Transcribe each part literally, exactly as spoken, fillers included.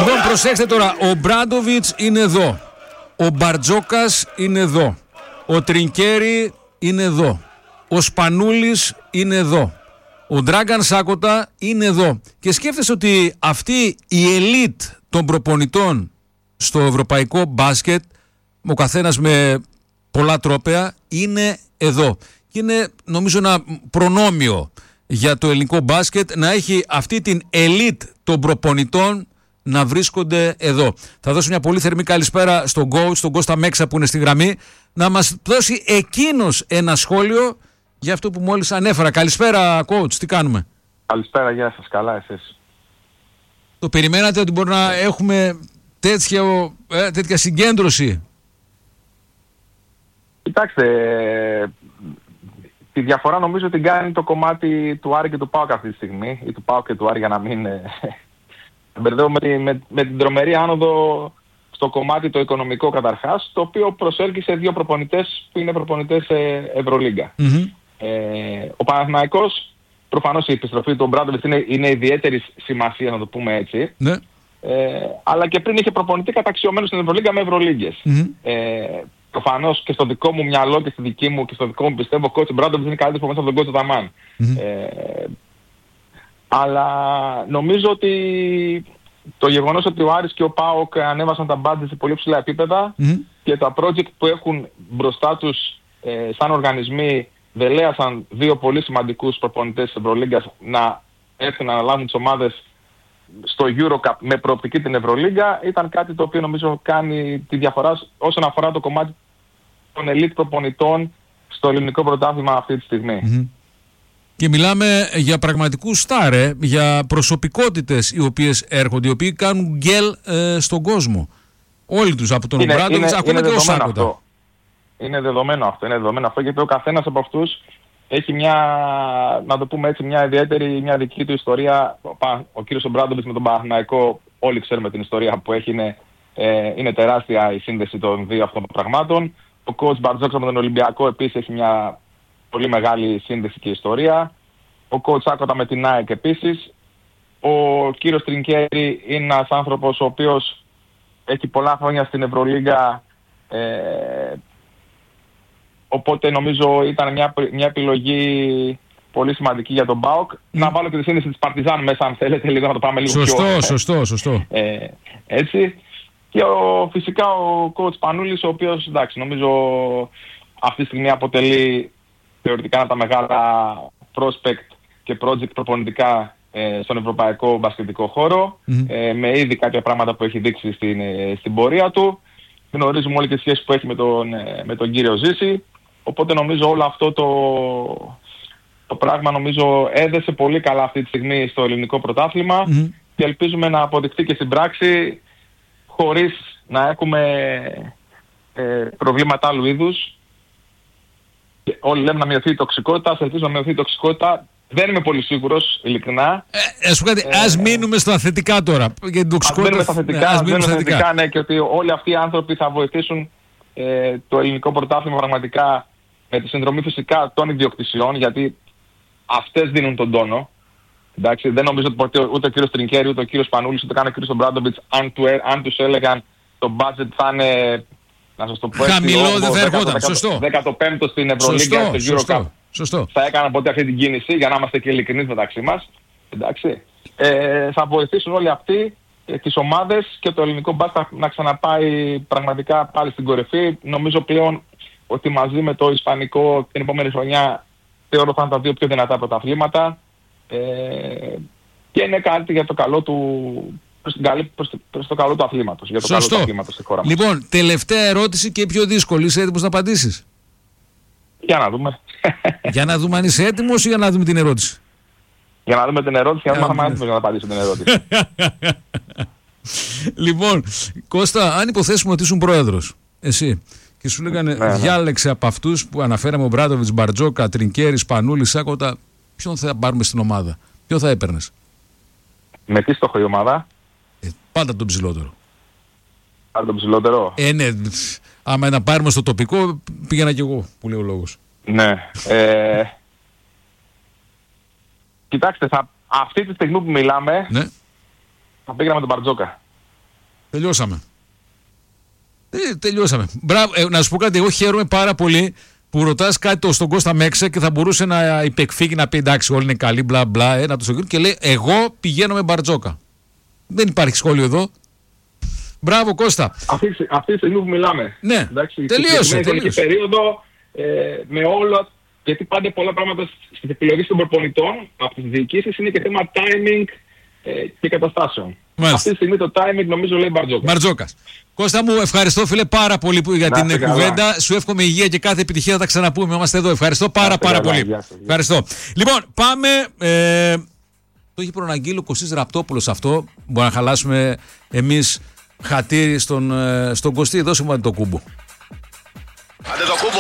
Λοιπόν, προσέξτε τώρα. Ο Μπράντοβιτς είναι εδώ. Ο Μπαρτζόκας είναι εδώ. Ο Τρινκέρι είναι εδώ. Ο Σπανούλης είναι εδώ. Ο Ντράγκαν Σάκοτα είναι εδώ. Και σκέφτεσαι ότι αυτή η ελίτ των προπονητών στο ευρωπαϊκό μπάσκετ, ο καθένας με πολλά τρόπαια, είναι εδώ. Και είναι νομίζω ένα προνόμιο για το ελληνικό μπάσκετ να έχει αυτή την ελίτ των προπονητών να βρίσκονται εδώ. Θα δώσω μια πολύ θερμή καλησπέρα στον coach, στον Κώστα Μέξα που είναι στη γραμμή, να μας δώσει εκείνος ένα σχόλιο για αυτό που μόλις ανέφερα. Καλησπέρα coach, τι κάνουμε? Καλησπέρα, γεια σας, καλά εσείς? Το περιμένατε ότι μπορεί να έχουμε τέτοια, ε, τέτοια συγκέντρωση? Κοιτάξτε, τη διαφορά νομίζω την κάνει το κομμάτι του Άρη και του ΠΑΟΚ αυτή τη στιγμή, ή του ΠΑΟΚ και του Άρη, για να μην μπερδεύω με, με, με την τρομερή άνοδο στο κομμάτι το οικονομικό καταρχάς, το οποίο προσέλκυσε δύο προπονητές που είναι προπονητές σε Ευρωλίγκα. Mm-hmm. Ε, ο Παναθηναϊκός, προφανώς η επιστροφή του Μπράντοβιτς είναι, είναι ιδιαίτερη σημασία, να το πούμε έτσι. Ναι. Ε, αλλά και πριν είχε προπονητή καταξιωμένο στην Ευρωλίγκα με Ευρωλίγκες. Mm-hmm. Ε, προφανώς και στο δικό μου μυαλό και στη δική μου και στο δικό μου πιστεύω, ο coach Μπράντοβιτς είναι καλύτερος προπονητής από τον coach Ταμάν. Mm-hmm. Ε, αλλά νομίζω ότι το γεγονός ότι ο Άρης και ο ΠΑΟΚ ανέβασαν τα budget σε πολύ ψηλά επίπεδα mm-hmm. και τα project που έχουν μπροστά τους ε, σαν οργανισμοί δελέασαν δύο πολύ σημαντικούς προπονητές της Ευρωλίγκας να έρθουν να αναλάβουν τις ομάδες στο EuroCup με προοπτική την Ευρωλίγκα, ήταν κάτι το οποίο νομίζω κάνει τη διαφορά όσον αφορά το κομμάτι των elite προπονητών στο ελληνικό πρωτάθλημα αυτή τη στιγμή. Mm-hmm. Και μιλάμε για πραγματικούς στάρ, ε, για προσωπικότητες οι οποίες έρχονται, οι οποίοι κάνουν γκέλ ε, στον κόσμο. Όλοι τους, από τον Μπράντοβιτς, ακόμα και ο Σάκοτα. Είναι δεδομένο αυτό, είναι δεδομένο αυτό, γιατί ο καθένας από αυτούς έχει μια, να το πούμε έτσι, μια ιδιαίτερη, μια δική του ιστορία. Ο, ο κύριος Μπράντοβιτς με τον Παναθηναϊκό, όλοι ξέρουμε την ιστορία που έχει, είναι, ε, είναι τεράστια η σύνδεση των δύο αυτών των πραγμάτων. Ο coach Μπαρτζόκα με τον Ολυμπιακό επίσης έχει μια πολύ μεγάλη σύνδεση και ιστορία. Ο coach Σάκοτα με την ΑΕΚ επίσης. Ο κύριος Τρινκέρι είναι ένας άνθρωπος ο οποίος έχει πολλά χρόνια στην Ευρωλίγκα, ε, οπότε νομίζω ήταν μια, μια επιλογή πολύ σημαντική για τον ΠΑΟΚ. Mm. Να βάλω και τη σύνδεση της Παρτιζάν μέσα, αν θέλετε, λίγο να το πάμε λίγο σωστό, πιο... Σωστό, σωστό, σωστό. Ε, έτσι. Και ο, φυσικά ο coach Πανούλης, ο οποίος, εντάξει, νομίζω αυτή τη στιγμή αποτελεί θεωρητικά ένα τα μεγάλα prospect και project προπονητικά ε, στον ευρωπαϊκό μπασκετικό χώρο, mm. ε, με ήδη κάποια πράγματα που έχει δείξει στην, ε, στην πορεία του. Γνωρίζουμε όλη και τη σχέση που έχει με τον, ε, με τον κύριο Ζήση. Οπότε νομίζω όλο αυτό το, το πράγμα νομίζω έδεσε πολύ καλά αυτή τη στιγμή στο ελληνικό πρωτάθλημα mm. και ελπίζουμε να αποδειχθεί και στην πράξη χωρίς να έχουμε ε, προβλήματα άλλου είδους. Όλοι λέμε να μειωθεί η τοξικότητα, ας ελπίζω να μειωθεί η τοξικότητα. Δεν είμαι πολύ σίγουρος, ειλικρινά. Ε, ας, κάτι, ε, ας μείνουμε στα θετικά τώρα. Για την τοξικότητα. Ας μείνουμε στα θετικά, ναι, ας μείνουμε στα θετικά, θετικά, ναι, και ότι όλοι αυτοί οι άνθρωποι θα βοηθήσουν ε, το ελληνικό πρωτάθλημα πραγματικά με τη συνδρομή φυσικά των ιδιοκτησιών, γιατί αυτές δίνουν τον τόνο. Εντάξει, δεν νομίζω ότι ούτε ο κύριος Τρινκέρι, ούτε ο κύριος Πανούλης, ούτε καν ο κύριος Μπράντοβιτς, αν, του, αν τους έλεγαν το budget θα είναι, να σας το πω, χαμηλό, δεν θα ερχόταν. Σωστό. δέκατο πέμπτο στην Ευρωλίγκα, στο EuroCup. Σωστό. Θα έκαναν ποτέ αυτή την κίνηση, για να είμαστε και ειλικρινείς μεταξύ μας. Εντάξει. Ε, θα βοηθήσουν όλοι αυτοί ε, τις ομάδες και το ελληνικό μπάσκετ να ξαναπάει πραγματικά πάλι στην κορυφή. Νομίζω πλέον ότι μαζί με το ισπανικό την επόμενη χρονιά θεωρώ θα είναι τα δύο πιο δυνατά πρωταθλήματα. Ε, και είναι κάτι για το καλό του, προς, την καλή, προς, προς το καλό του αθλήματος. Για το Σωστό. καλό του αθλήματος στη χώρα μας. Λοιπόν, τελευταία ερώτηση και η πιο δύσκολη. Είσαι έτοιμος να απαντήσεις? Για να δούμε. Για να δούμε αν είσαι έτοιμος ή για να δούμε την ερώτηση? Για να δούμε την ερώτηση και να δούμε αν έτοιμος να απαντήσω την ερώτηση. Λοιπόν, Κώστα, αν υποθέσουμε ότι ήσουν πρόεδρος, εσύ, και σου λέγανε ναι, ναι. διάλεξε από αυτούς που αναφέραμε, ο Μπράντοβιτς, Μπαρτζόκα, Τρινκέρι, Σπανούλη, Σάκοτα, ποιον θα πάρουμε στην ομάδα? Ποιο θα έπαιρνες? Με τι στόχο η ομάδα? Ε, πάντα τον ψηλότερο. Πάντα τον ψηλότερο. Ε, ναι. Άμα να πάρουμε στο τοπικό, πήγαινα κι εγώ, που λέει ο λόγος. Ναι. Ε, κοιτάξτε, θα, αυτή τη στιγμή που μιλάμε, ναι. θα πήγαινα με τον Μπαρτζόκα. Τελειώσαμε. Ε, τελειώσαμε. Μπράβο, ε, να σου πω κάτι, εγώ χαίρομαι πάρα πολύ που ρωτάς κάτι στον Κώστα Μέξα και θα μπορούσε να υπεκφύγει, να πει εντάξει, όλοι είναι καλοί, μπλα μπλα, ε, να το σωγγούν και λέει εγώ πηγαίνω με Μπαρτζόκα. Δεν υπάρχει σχόλιο εδώ. Μπράβο Κώστα. Αυτή, αυτή τη στιγμή που μιλάμε. Ναι, εντάξει, τελείωσε. τελείωσε. περίοδο ε, με όλα, γιατί πάντα πολλά πράγματα στις επιλογές των προπονητών από τις διοικήσεις είναι και θέμα timing ε, και καταστάσεων. Μάλιστα. Αυτή τη στιγμή το timing νομίζω λέει Μπαρτζόκα. Μπαρτζόκας. Κώστα μου, ευχαριστώ φίλε πάρα πολύ για να, την κουβέντα. Σου εύχομαι υγεία και κάθε επιτυχία, θα τα ξαναπούμε. Είμαστε εδώ. Ευχαριστώ πάρα να, πάρα πολύ. Γεια, γεια. Ευχαριστώ. Λοιπόν, πάμε. Ε, το έχει προαναγγείλει ο Κωστής Ραπτόπουλος αυτό. Μπορεί να χαλάσουμε εμείς χατήρι στον, στον Κωστή. Δώσε μου το κούμπο. Άντε το κούμπο.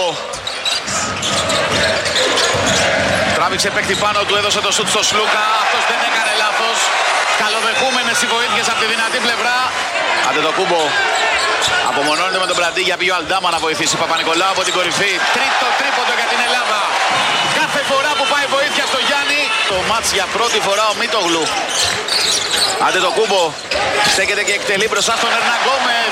Τράβηξε παίκτη πάνω του, έδωσε το σουτ στο Σλούκα. Αυτός δεν έκανε λάθος. Καλοδεχούμενες οι βοήθειες από τη δυνατή πλευρά. Άντε το κούμπο. Απομονώνεται με τον Μπραντή για πει ο Αλντάμα να βοηθήσει. Παπα-Νικολάου από την κορυφή. Τρίτο τρίποντο για την Ελλάδα. Κάθε φορά που πάει βοήθεια στο Γιάννη. Το μάτς για πρώτη φορά ο Μίτογλου. Άντε το κούμπο. Στέκεται και εκτελεί μπροστά στον Ερναγκόμεθ.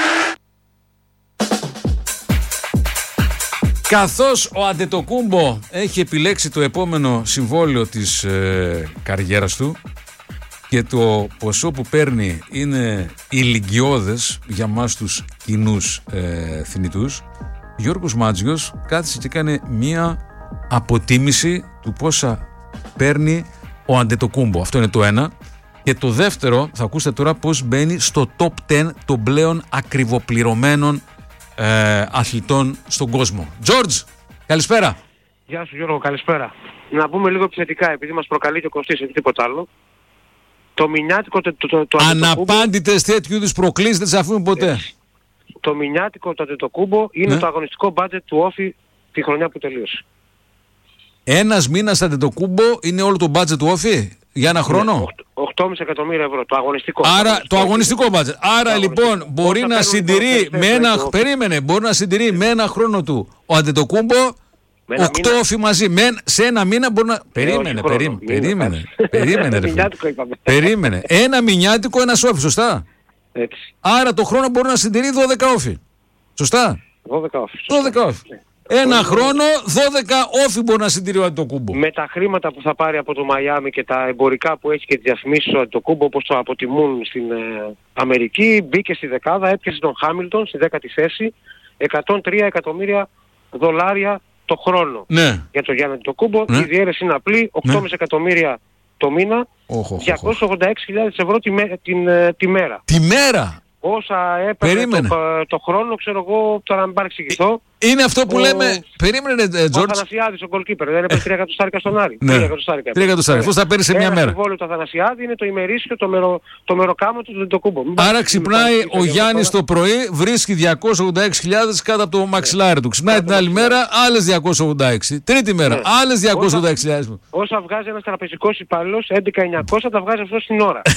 Καθώς ο Αντετοκούμπο έχει επιλέξει το επόμενο συμβόλαιο της ε, καριέρας του και το ποσό που παίρνει είναι ηλικιώδες για μας τους κοινούς ε, θνητούς, Γιώργος Μάτζιος κάθισε και έκανε μία αποτίμηση του πόσα παίρνει ο Αντετοκούμπο. Αυτό είναι το ένα. Και το δεύτερο, θα ακούσετε τώρα πώς μπαίνει στο top δέκα των πλέον ακριβοπληρωμένων Ε, αθλητών στον κόσμο. Τζόρτζ, καλησπέρα. Γεια σου Γιώργο, καλησπέρα. Να πούμε λίγο επιθετικά, επειδή μας προκαλεί και ο Κωστής, όχι τίποτα άλλο. Το μηνιάτικο... Το, το, το, το Αναπάντητες τέτοιου είδους προκλήσεις δεν τις αφήνουν ποτέ. Ε, το μηνιάτικο το Αντετοκούμπο είναι ναι. το αγωνιστικό μπάτζετ του Όφη τη χρονιά που τελείωσε. Ένας μήνας Αντετοκούμπο είναι όλο το μπάτζετ του Όφη για ένα χρόνο. οκτώ κόμμα πέντε εκατομμύρια ευρώ, το αγωνιστικό. Άρα το αγωνιστικό μπάτζετ. Άρα το λοιπόν αγωνιστικό. μπορεί Όσα να συντηρεί με ένα, περίμενε, μπορεί να συντηρεί με ένα χρόνο του ο Αντετοκούμπο οκτώ Όφη μαζί. Με, σε ένα μήνα μπορεί να... Περίμενε, περίμενε, περίμενε, περίμενε, ρε, περίμενε. Ένα μηνιάτικο, ένα Όφη, σωστά. Έτσι. Άρα το χρόνο μπορεί να συντηρεί δώδεκα Όφη. Σωστά. δώδεκα Όφη. δώδεκα Όφη. Ένα χρόνο, δώδεκα Όφη μπορεί να συντηρεί ο Αντετοκούμπο. Με τα χρήματα που θα πάρει από το Μαϊάμι και τα εμπορικά που έχει και τις διαφημίσεις ο Αντετοκούμπο, όπως το αποτιμούν στην ε, Αμερική, μπήκε στη δεκάδα, έπιασε τον Χάμιλτον στη δέκατη θέση, εκατόν τρία εκατομμύρια δολάρια το χρόνο. Ναι. Για το Γιάννη Αντετοκούμπο, ναι. Η διαίρεση είναι απλή, οκτώ κόμμα πέντε ναι. εκατομμύρια το μήνα, διακόσιες ογδόντα έξι χιλιάδες ευρώ τη, μέ, την, ε, τη μέρα. Τη μέρα! Όσα έπαιρνε το, το χρόνο, ξέρω εγώ, τώρα να μην παρεξηγηθώ. Είναι αυτό που ο... λέμε. Περίμενε, Τζόρτζ. Ο Αθανασιάδης, ο goalkeeper, δεν έπαιρνε τρία εκατοστάρικα στον Άρη. Ναι, τρία εκατοστάρικα. Πώς θα παίρνει σε μια μέρα. Το συμβόλαιο του Αθανασιάδη είναι το ημερήσιο, το, μερο, το μεροκάμο του Αντετοκούμπο. Άρα ξυπνάει ο Γιάννης το πρωί, βρίσκει διακόσιες ογδόντα έξι χιλιάδες κάτω από το μαξιλάρι του. Ξυπνάει την άλλη μέρα, άλλες διακόσιες ογδόντα έξι. Τρίτη μέρα, άλλες διακόσιες ογδόντα έξι χιλιάδες. Όσα βγάζει ένας τραπεζικός υπάλληλος, έντεκα χιλιάδες εννιακόσια τα βγάζει αυτό στην ώρα.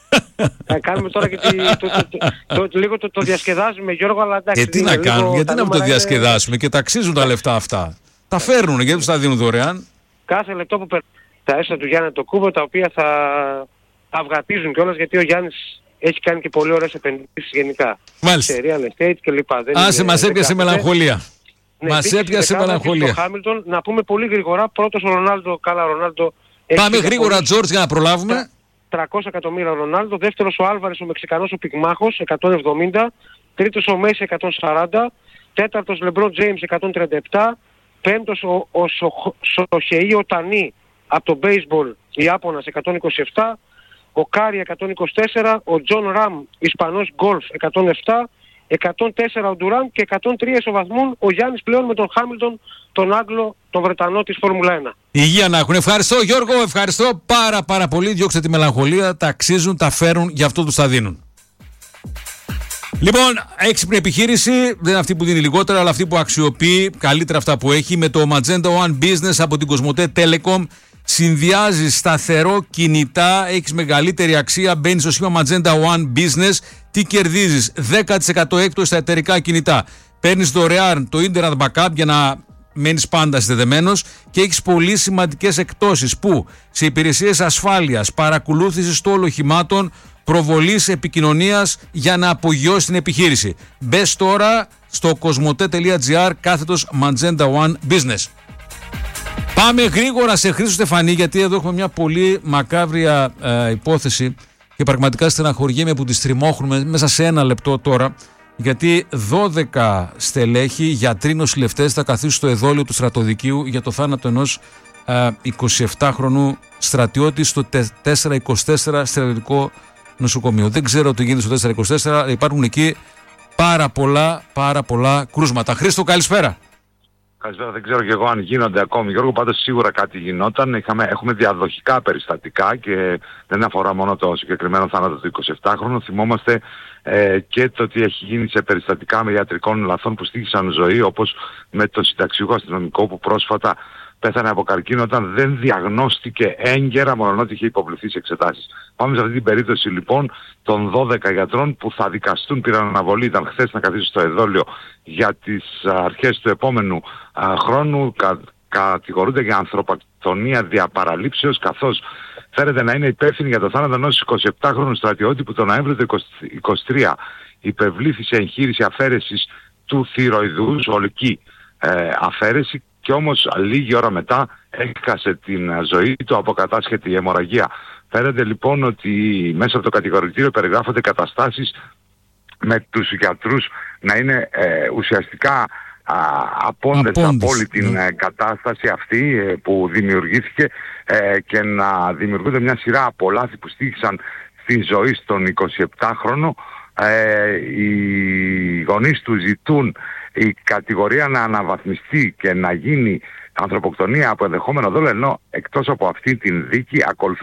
Θα κάνουμε τώρα και τη, το, το, το, το, λίγο το, το διασκεδάζουμε Γιώργο, αλλά εντάξει. Και τι να κάνουμε, γιατί να το διασκεδάσουμε είναι... και ταξίζουν τα λεφτά αυτά. Τα φέρνουν, γιατί τους τα δίνουν δωρεάν. Κάθε λεπτό που περνάει τα έσοδα του Γιάννη Αντετοκούμπο, τα οποία θα αυγατίζουν κιόλας, γιατί ο Γιάννης έχει κάνει και πολύ ωραίες επενδύσεις γενικά. Μάλιστα. Σε real estate κλπ. Άσε, μας έπιασε μελαγχολία. Ναι, μας έπιασε μελαγχολία. Χάμιλτον, να πούμε πολύ γρήγορα, πρώτος ο Ρονάλντο, καλά Ρονάλντο. Πάμε γρήγορα Τζόρτζ για να προλάβουμε. τριακόσια εκατομμύρια Ρονάλντο, δεύτερος ο Άλβαρες ο Μεξικανός ο Πυγμάχος εκατόν εβδομήντα, τρίτος ο Μέση εκατόν σαράντα, τέταρτος Λεμπρόν Τζέιμς εκατόν τριάντα επτά, πέμπτος ο, ο Σοχεϊ Οτανί από το baseball Ιάπωνας εκατόν είκοσι επτά, ο Κάρι εκατόν είκοσι τέσσερα, ο Τζον Ραμ Ισπανός Γκολφ εκατόν επτά, εκατόν τέσσερα ο Ντουράν και εκατόν τρία ισοβαθμούν ο Γιάννης πλέον με τον Χάμιλτον, τον Άγγλο, τον Βρετανό της Φόρμουλα ένα. Υγεία να έχουν. Ευχαριστώ Γιώργο, ευχαριστώ πάρα πάρα πολύ. Διώξτε τη μελαγχολία, τα αξίζουν, τα φέρουν, γι' αυτό τους τα δίνουν. Λοιπόν, έξυπνη επιχείρηση, δεν είναι αυτή που δίνει λιγότερα, αλλά αυτή που αξιοποιεί καλύτερα αυτά που έχει. Με το Magenta One Business από την Κοσμοτέ Telecom συνδυάζει σταθερό κινητά, έχεις μεγαλύτερη αξία, μπαίνεις στο σχήμα Magenta One Business, τι κερδίζεις, δέκα τοις εκατό έκπτωση στα εταιρικά κινητά. Παίρνεις δωρεάν το Internet Backup για να μένεις πάντα συνδεδεμένος και έχεις πολύ σημαντικές εκτόσεις που σε υπηρεσίες ασφάλειας, παρακολούθησης των οχημάτων, προβολής επικοινωνίας για να απογειώσει την επιχείρηση. Μπες τώρα στο κοσμοτέ.gr κάθετος Magenta One Business. Πάμε γρήγορα σε Χρήστο Στεφανή, γιατί εδώ έχουμε μια πολύ μακάβρια ε, υπόθεση και πραγματικά στεναχωριέμαι που τη στριμώχνουμε μέσα σε ένα λεπτό τώρα, γιατί δώδεκα στελέχοι, γιατροί, νοσηλευτές θα καθίσουν στο εδόλιο του στρατοδικείου για το θάνατο ενός ε, εικοσιεπτάχρονου στρατιώτη στο τετρακόσια είκοσι τέσσερα στρατιωτικό νοσοκομείο. Δεν ξέρω τι γίνεται στο τετρακόσια είκοσι τέσσερα, αλλά υπάρχουν εκεί πάρα πολλά, πάρα πολλά κρούσματα. Χρήστο, καλησπέρα. Καλησπέρα, δεν ξέρω και εγώ αν γίνονται ακόμη. Γιώργο, πάντως σίγουρα κάτι γινόταν. Είχαμε, έχουμε διαδοχικά περιστατικά και δεν αφορά μόνο το συγκεκριμένο θάνατο του εικοσιεπτάχρονου. Θυμόμαστε ε, και το τι έχει γίνει σε περιστατικά με ιατρικών λαθών που στοίχησαν ζωή, όπως με το συνταξιούχο αστυνομικό που πρόσφατα πέθανε από καρκίνο όταν δεν διαγνώστηκε έγκαιρα, μόνο ότι είχε υποβληθεί σε εξετάσεις. Πάμε σε αυτή την περίπτωση λοιπόν των δώδεκα γιατρών που θα δικαστούν, πήραν αναβολή, ήταν χθες να καθίσουν στο εδόλιο για τις αρχές του επόμενου α, χρόνου. Κα, κατηγορούνται για ανθρωποκτονία δια παραλήψεως, καθώς φέρεται να είναι υπεύθυνοι για το θάνατο ενός εικοσιεπτάχρονου στρατιώτη που τον Νοέμβριο του είκοσι τρία υπευλήθη σε εγχείρηση αφαίρεσης του θηροειδούς, ολική ε, αφαίρεση, και όμως λίγη ώρα μετά έκασε την ζωή του από κατάσχετη αιμορραγία. Φαίνεται λοιπόν ότι μέσα από το κατηγορητήριο περιγράφονται καταστάσεις με τους γιατρούς να είναι ε, ουσιαστικά α, απόντες από όλη την ε, κατάσταση αυτή ε, που δημιουργήθηκε ε, και να δημιουργούνται μια σειρά από λάθη που στοίχησαν στη ζωή στον εικοσιεπτάχρονο. Ε, οι γονείς του ζητούν η κατηγορία να αναβαθμιστεί και να γίνει ανθρωποκτονία από ενδεχόμενο δόλο, ενώ εκτός από αυτή την δίκη ακολουθούν